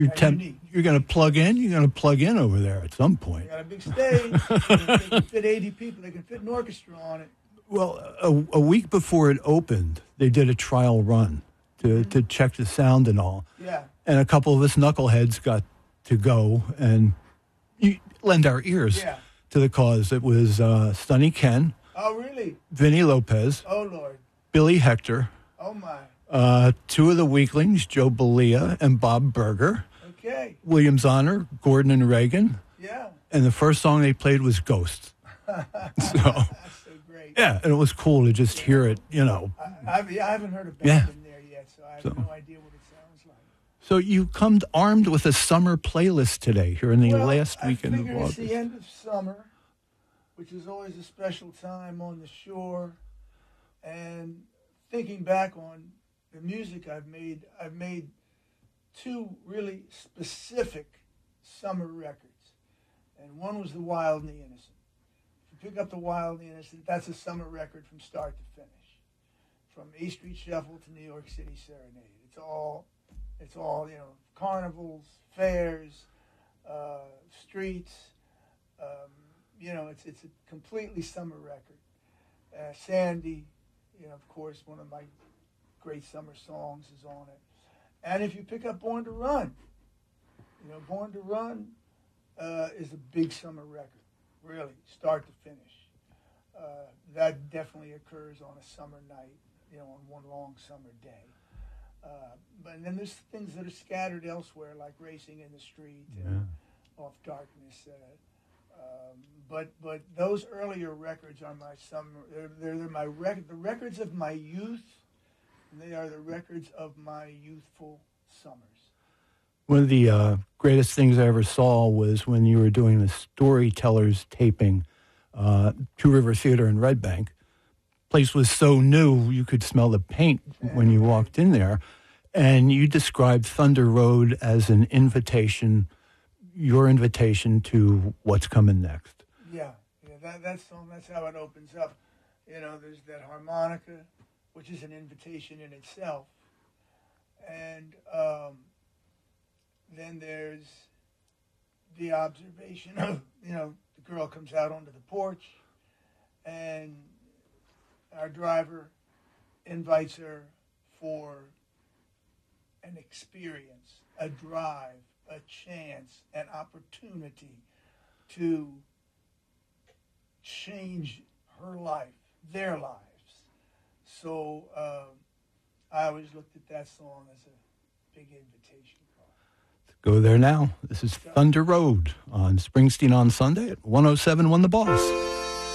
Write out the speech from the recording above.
You're going to plug in. You're going to plug in over there at some point. They got a big stage. They can fit 80 people. They can fit an orchestra on it. Well, a week before it opened, they did a trial run to check the sound and all. Yeah. And a couple of us knuckleheads got to go and lend our ears to the cause. It was Stunny Ken. Oh, really? Vinny Lopez. Oh, Lord. Billy Hector. Oh, my. Two of the weaklings, Joe Belia and Bob Berger. Okay. Williams Honor, Gordon and Reagan. Yeah. And the first song they played was Ghosts. That's so great. Yeah, and it was cool to just hear it, I haven't heard a band in there yet, so I have no idea what it sounds like. So you come armed with a summer playlist today here in the last weekend of August. It's the end of summer, which is always a special time on the shore. And thinking back on the music I've made two really specific summer records. And one was The Wild and the Innocent. If you pick up The Wild and the Innocent, that's a summer record from start to finish. From A Street Shuffle to New York City Serenade. It's all carnivals, fairs, streets. It's a completely summer record. Sandy, of course, one of my great summer songs is on it. And if you pick up Born to Run, Born to Run is a big summer record, really, start to finish. That definitely occurs on a summer night, on one long summer day. But then there's things that are scattered elsewhere, like Racing in the Street and Off Darkness. But those earlier records are my summer. They're the records of my youth. And they are the records of my youthful summers. One of the greatest things I ever saw was when you were doing the Storytellers taping, Two River Theater in Red Bank. Place was so new, you could smell the paint when you walked in there. And you described Thunder Road as an invitation, your invitation to what's coming next. Yeah, that song, that's how it opens up. There's that harmonica, which is an invitation in itself. And then there's the observation of, the girl comes out onto the porch and our driver invites her for an experience, a drive, a chance, an opportunity to change her life, their lives. So I always looked at that song as a big invitation card. Go there now. This is Thunder Road on Springsteen on Sunday at 107.1 The Boss.